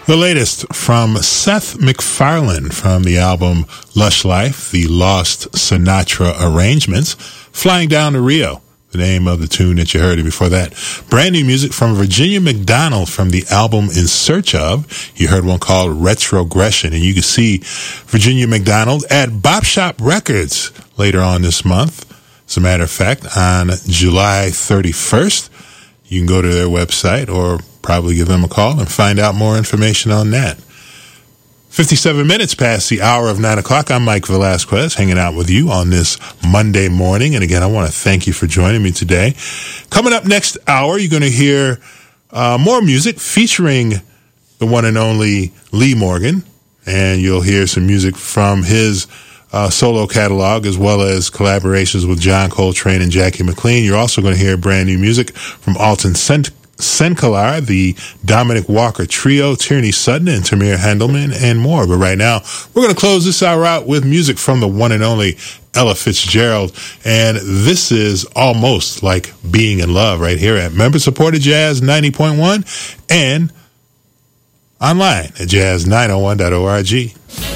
The latest from Seth MacFarlane from the album Lush Life, the Lost Sinatra Arrangements, Flying Down to Rio, the name of the tune that you heard before that. Brand new music from Virginia McDonald from the album In Search Of. You heard one called Retrogression, and you can see Virginia McDonald at Bop Shop Records later on this month. As a matter of fact, on July 31st, you can go to their website or probably give them a call and find out more information on that. 57 minutes past the hour of 9 o'clock. I'm Mike Velasquez, hanging out with you on this Monday morning. And again, I want to thank you for joining me today. Coming up next hour, you're going to hear more music featuring the one and only Lee Morgan. And you'll hear some music from his solo catalog, as well as collaborations with John Coltrane and Jackie McLean. You're also going to hear brand new music from Alton Senkelar, the Dominic Walker Trio, Tierney Sutton, and Tamir Handelman, and more. But right now, we're going to close this hour out with music from the one and only Ella Fitzgerald. And this is Almost Like Being in Love right here at member-supported Jazz 90.1 and online at jazz901.org.